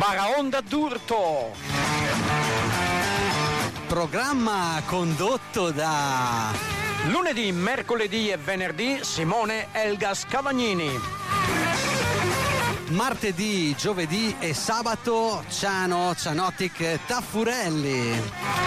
Baraonda d'Urto. Programma condotto da Lunedì, mercoledì e venerdì Simone Elga Scavagnini. martedì, giovedì e sabato Cianotic Taffurelli.